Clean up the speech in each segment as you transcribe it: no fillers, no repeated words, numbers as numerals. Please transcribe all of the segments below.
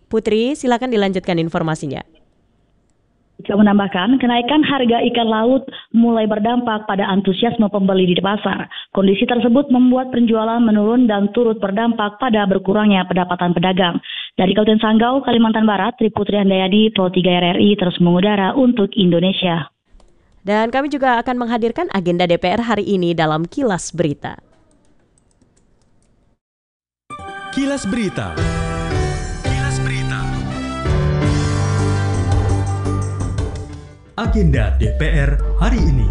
Putri, silakan dilanjutkan informasinya. Ika menambahkan, kenaikan harga ikan laut mulai berdampak pada antusiasme pembeli di pasar. Kondisi tersebut membuat penjualan menurun dan turut berdampak pada berkurangnya pendapatan pedagang. Dari Kabupaten Sanggau, Kalimantan Barat, Tri Putri Handayani, Pro 3 RRI terus mengudara untuk Indonesia. Dan kami juga akan menghadirkan agenda DPR hari ini dalam Kilas Berita. Kilas Berita. Agenda DPR hari ini.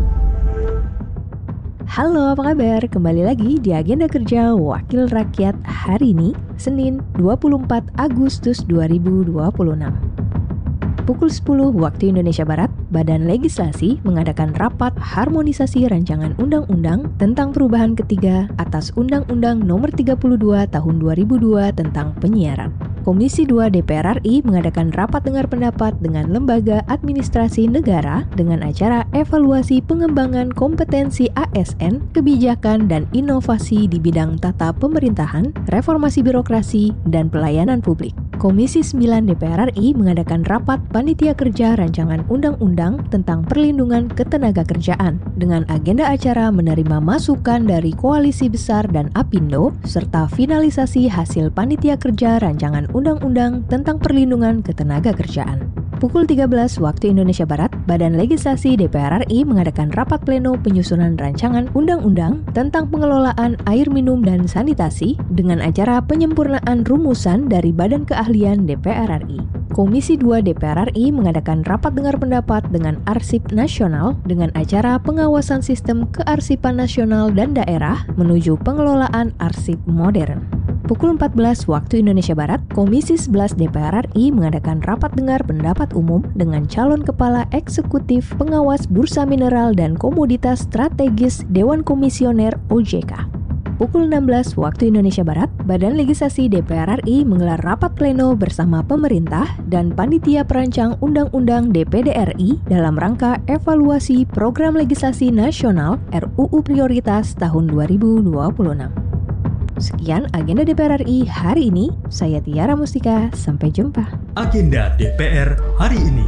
Halo, apa kabar? Kembali lagi di Agenda Kerja Wakil Rakyat hari ini, Senin 24 Agustus 2026. Pukul 10 waktu Indonesia Barat, Badan Legislasi mengadakan rapat harmonisasi rancangan undang-undang tentang perubahan ketiga atas Undang-Undang Nomor 32 Tahun 2002 tentang penyiaran. Komisi 2 DPR RI mengadakan rapat dengar pendapat dengan Lembaga Administrasi Negara dengan acara evaluasi pengembangan kompetensi ASN, kebijakan dan inovasi di bidang tata pemerintahan, reformasi birokrasi, dan pelayanan publik. Komisi 9 DPR RI mengadakan rapat panitia kerja rancangan undang-undang tentang perlindungan ketenagakerjaan dengan agenda acara menerima masukan dari Koalisi Besar dan Apindo serta finalisasi hasil panitia kerja rancangan undang-undang tentang perlindungan ketenagakerjaan. Pukul 13 waktu Indonesia Barat, Badan Legislasi DPR RI mengadakan rapat pleno penyusunan rancangan undang-undang tentang pengelolaan air minum dan sanitasi dengan acara penyempurnaan rumusan dari Badan Keahlian DPR RI. Komisi 2 DPR RI mengadakan rapat dengar pendapat dengan Arsip Nasional dengan acara pengawasan sistem kearsipan nasional dan daerah menuju pengelolaan arsip modern. Pukul 14 waktu Indonesia Barat, Komisi 11 DPR RI mengadakan rapat dengar pendapat umum dengan calon kepala eksekutif pengawas Bursa Mineral dan Komoditas Strategis Dewan Komisioner OJK. Pukul 16 waktu Indonesia Barat, Badan Legislasi DPR RI menggelar rapat pleno bersama pemerintah dan panitia perancang Undang-Undang DPD RI dalam rangka evaluasi Program Legislasi Nasional RUU Prioritas tahun 2026. Sekian agenda DPR RI hari ini. Saya Tiara Mustika. Sampai jumpa. Agenda DPR hari ini.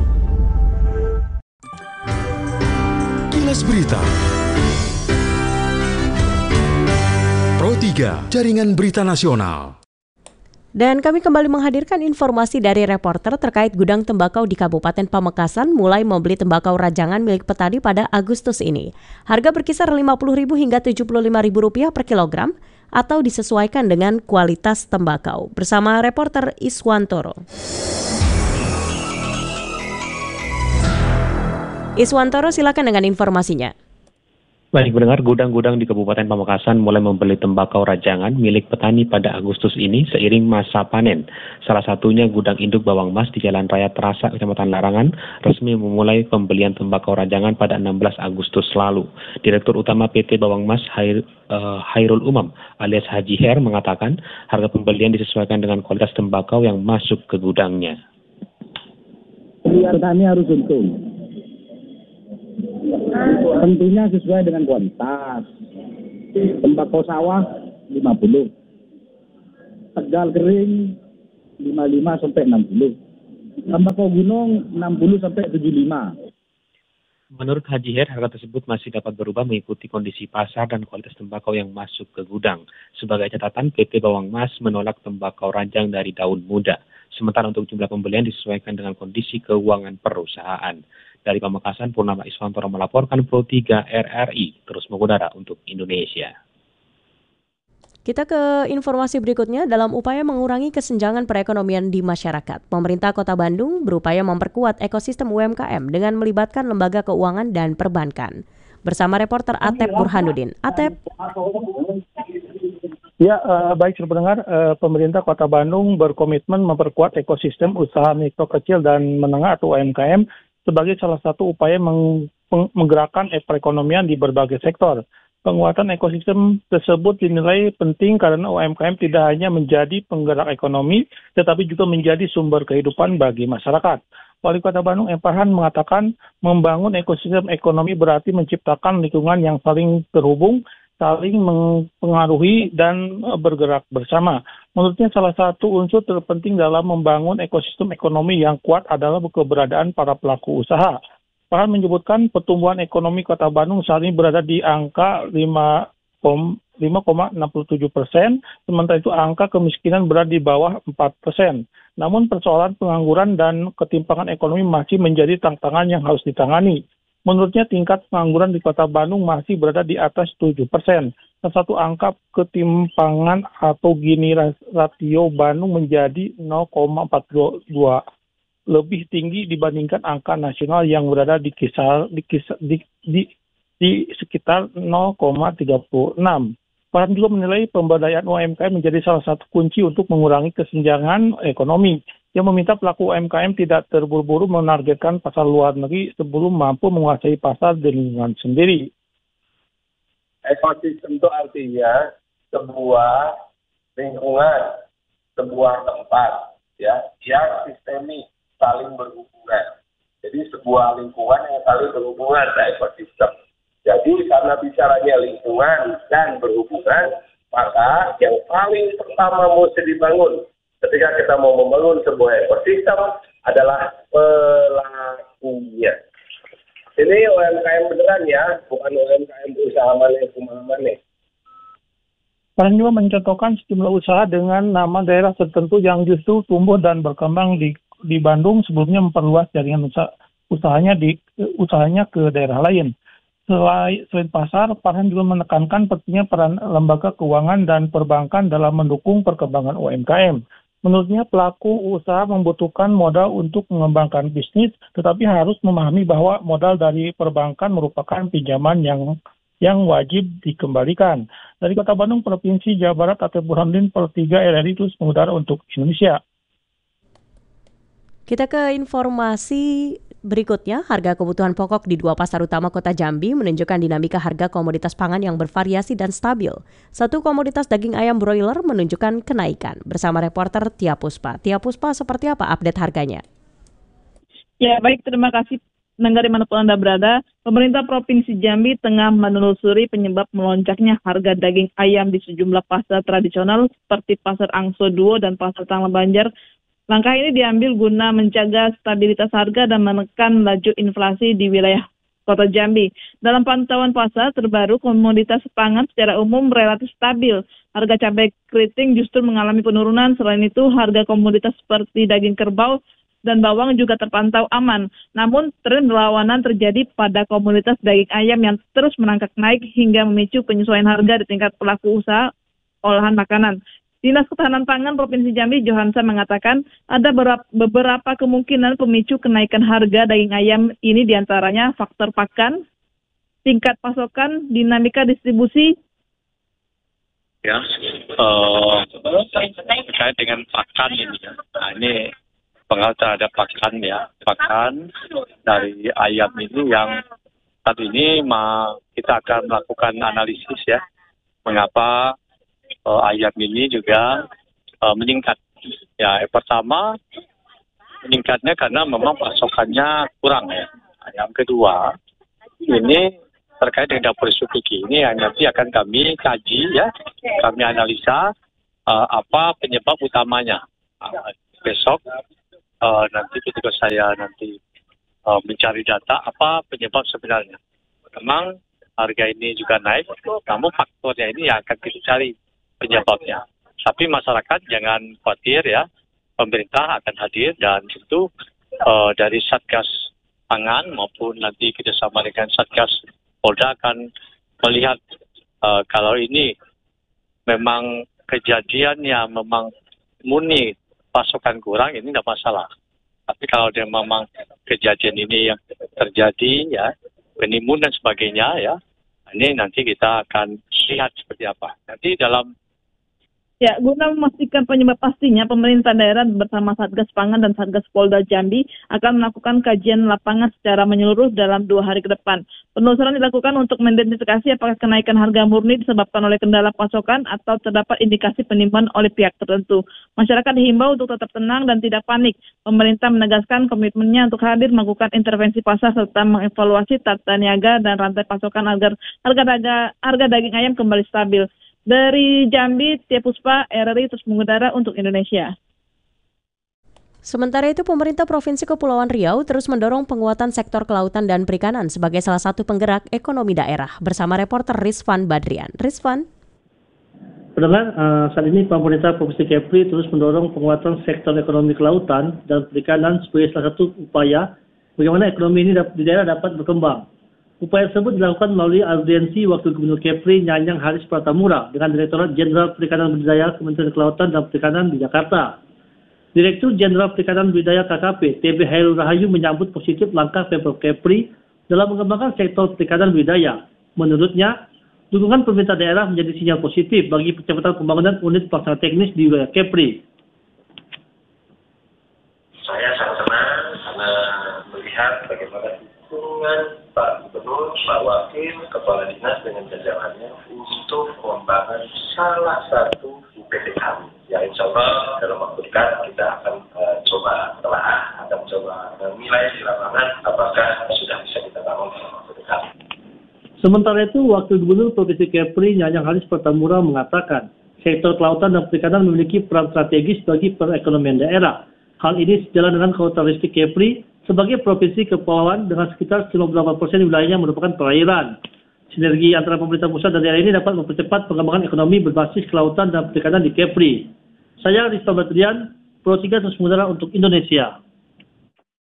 Kilas Berita. Pro 3, Jaringan Berita Nasional. Dan kami kembali menghadirkan informasi dari reporter terkait gudang tembakau di Kabupaten Pamekasan mulai membeli tembakau rajangan milik petani pada Agustus ini. Harga berkisar Rp50.000 hingga Rp75.000 per kilogram atau disesuaikan dengan kualitas tembakau. Bersama reporter Iswantoro. Iswantoro, silakan dengan informasinya. Baik, mendengar gudang-gudang di Kabupaten Pamekasan mulai membeli tembakau rajangan milik petani pada Agustus ini seiring masa panen. Salah satunya gudang induk Bawang Mas di Jalan Raya Terasa, Kecamatan Larangan, resmi memulai pembelian tembakau rajangan pada 16 Agustus lalu. Direktur Utama PT Bawang Mas Hairul Umam alias Haji Her mengatakan harga pembelian disesuaikan dengan kualitas tembakau yang masuk ke gudangnya. Petani harus untung. Tentunya sesuai dengan kualitas. Tembakau sawah 50, Tegal kering 55 sampai 60, tembakau gunung 60 sampai 75. Menurut Haji Her, harga tersebut masih dapat berubah mengikuti kondisi pasar dan kualitas tembakau yang masuk ke gudang. Sebagai catatan, PT Bawang Mas menolak tembakau ranjang dari daun muda. Sementara untuk jumlah pembelian disesuaikan dengan kondisi keuangan perusahaan. Dari Pamekasan, Purnama Iswantoro melaporkan Pro 3 RRI terus mengudara untuk Indonesia. Kita ke informasi berikutnya. Dalam upaya mengurangi kesenjangan perekonomian di masyarakat, pemerintah Kota Bandung berupaya memperkuat ekosistem UMKM dengan melibatkan lembaga keuangan dan perbankan. Bersama reporter Atep Burhanuddin. Atep. Ya, baik pendengar, pemerintah Kota Bandung berkomitmen memperkuat ekosistem usaha mikro kecil dan menengah atau UMKM sebagai salah satu upaya menggerakkan perekonomian di berbagai sektor. Penguatan ekosistem tersebut dinilai penting karena UMKM tidak hanya menjadi penggerak ekonomi, tetapi juga menjadi sumber kehidupan bagi masyarakat. Wali Kota Bandung M. Farhan mengatakan membangun ekosistem ekonomi berarti menciptakan lingkungan yang saling terhubung saling mempengaruhi dan bergerak bersama. Menurutnya salah satu unsur terpenting dalam membangun ekosistem ekonomi yang kuat adalah keberadaan para pelaku usaha. Farhan menyebutkan pertumbuhan ekonomi Kota Bandung saat ini berada di angka 5,67%, sementara itu angka kemiskinan berada di bawah 4%. Namun persoalan pengangguran dan ketimpangan ekonomi masih menjadi tantangan yang harus ditangani. Menurutnya tingkat pengangguran di Kota Bandung masih berada di atas 7%. Salah satu angka ketimpangan atau Gini rasio Bandung menjadi 0,42, lebih tinggi dibandingkan angka nasional yang berada di sekitar 0,36. Farhan juga menilai pemberdayaan UMKM menjadi salah satu kunci untuk mengurangi kesenjangan ekonomi. Yang meminta pelaku UMKM tidak terburu-buru menargetkan pasar luar negeri sebelum mampu menguasai pasar di lingkungan sendiri. Ekosistem itu artinya sebuah lingkungan, sebuah tempat ya yang sistemik, saling berhubungan. Jadi sebuah lingkungan yang saling berhubungan, ekosistem. Jadi karena bicaranya lingkungan dan berhubungan, maka yang paling pertama mesti dibangun ketika kita mau membangun sebuah ekosistem adalah pelakunya. Ini UMKM beneran ya, bukan UMKM usaha mana. Farhan juga mencontohkan sejumlah usaha dengan nama daerah tertentu yang justru tumbuh dan berkembang di Bandung sebelumnya memperluas jaringan usahanya ke daerah lain. Selain pasar, Farhan juga menekankan pentingnya peran lembaga keuangan dan perbankan dalam mendukung perkembangan UMKM. Menurutnya pelaku usaha membutuhkan modal untuk mengembangkan bisnis, tetapi harus memahami bahwa modal dari perbankan merupakan pinjaman yang wajib dikembalikan. Dari Kota Bandung, Provinsi Jawa Barat, Atep Burhanuddin, Per 3 RRI terus mengudara untuk Indonesia. Kita ke informasi berikutnya. Harga kebutuhan pokok di 2 pasar utama Kota Jambi menunjukkan dinamika harga komoditas pangan yang bervariasi dan stabil. Satu komoditas daging ayam broiler menunjukkan kenaikan. Bersama reporter Tia Puspa. Tia Puspa, seperti apa update harganya? Ya, baik, terima kasih. Pendengar dimanapun Anda berada, pemerintah Provinsi Jambi tengah menelusuri penyebab melonjaknya harga daging ayam di sejumlah pasar tradisional seperti Pasar Angso Duo dan Pasar Tangla Banjar. Langkah ini diambil guna menjaga stabilitas harga dan menekan laju inflasi di wilayah Kota Jambi. Dalam pantauan pasar terbaru, komoditas pangan secara umum relatif stabil. Harga cabai keriting justru mengalami penurunan. Selain itu, harga komoditas seperti daging kerbau dan bawang juga terpantau aman. Namun, tren berlawanan terjadi pada komoditas daging ayam yang terus merangkak naik hingga memicu penyesuaian harga di tingkat pelaku usaha olahan makanan. Dinas Ketahanan Pangan Provinsi Jambi, Johansa, mengatakan ada beberapa kemungkinan pemicu kenaikan harga daging ayam ini, diantaranya faktor pakan, tingkat pasokan, dinamika distribusi. Ya, terkait dengan pakan ini ya. Nah, ini pengaruh terhadap pakan ya. Pakan dari ayam ini yang saat ini kita akan melakukan analisis ya. Mengapa ayam ini juga meningkat. Ya, yang pertama meningkatnya karena memang pasokannya kurang ya. Yang kedua, ini terkait dengan dapur subsidi ini yang nanti akan kami kaji ya, kami analisa apa penyebab utamanya. Besok nanti ketika saya mencari data apa penyebab sebenarnya. Memang harga ini juga naik, namun faktornya ini yang akan kita cari penyebabnya. Tapi masyarakat jangan khawatir ya, pemerintah akan hadir dan tentu dari Satgas Pangan maupun nanti kerjasama dengan Satgas Polda akan melihat kalau ini memang kejadiannya memang murni pasokan kurang, ini tidak masalah. Tapi kalau dia memang kejadian ini yang terjadi ya, penimbun dan sebagainya ya, ini nanti kita akan lihat seperti apa. Nanti dalam Ya, guna memastikan penyebab pastinya, pemerintah daerah bersama Satgas Pangan dan Satgas Polda Jambi akan melakukan kajian lapangan secara menyeluruh dalam 2 hari ke depan. Penelusuran dilakukan untuk mengidentifikasi apakah kenaikan harga murni disebabkan oleh kendala pasokan atau terdapat indikasi penipuan oleh pihak tertentu. Masyarakat dihimbau untuk tetap tenang dan tidak panik. Pemerintah menegaskan komitmennya untuk hadir melakukan intervensi pasar serta mengevaluasi tata niaga dan rantai pasokan agar harga daging ayam kembali stabil. Dari Jambi, Tia Puspa, RRI terus mengudara untuk Indonesia. Sementara itu, pemerintah Provinsi Kepulauan Riau terus mendorong penguatan sektor kelautan dan perikanan sebagai salah satu penggerak ekonomi daerah. Bersama reporter Rizvan Badrian. Rizvan. Pendengar, saat ini pemerintah Provinsi Kepri terus mendorong penguatan sektor ekonomi kelautan dan perikanan sebagai salah satu upaya bagaimana ekonomi ini di daerah dapat berkembang. Upaya tersebut dilakukan melalui audiensi Wakil Gubernur Kepri Nyanyang Haris Pratamura dengan Direktorat Jenderal Perikanan Budidaya Kementerian Kelautan dan Perikanan di Jakarta. Direktur Jenderal Perikanan Budidaya KKP, TB Hairul Rahayu menyambut positif langkah Pemprov Kepri dalam mengembangkan sektor perikanan budidaya. Menurutnya, dukungan pemerintah daerah menjadi sinyal positif bagi percepatan pembangunan unit pelaksana teknis di wilayah Kepri. Saya sangat senang karena melihat bagaimana dukungan Pak Gubernur, Pak Wakil, Kepala Dinas dengan jajarannya untuk pengembangan salah satu UPT kami. Ya, insya Allah dalam waktu dekat kita akan akan coba menilai di lapangan apakah sudah bisa kita bangun dalam waktu dekat. Sementara itu, Wakil Gubernur Provinsi Kepri Nyanyang Haris Pratamura mengatakan, sektor kelautan dan perikanan memiliki peran strategis bagi perekonomian daerah. Hal ini sejalan dengan karakteristik Kepri sebagai provinsi kepulauan dengan sekitar 98% wilayahnya merupakan perairan. Sinergi antara pemerintah pusat dan daerah ini dapat mempercepat pengembangan ekonomi berbasis kelautan dan perikanan di Kepri. Saya Rizvan Badrian, Pro 3 terus mengudara untuk Indonesia.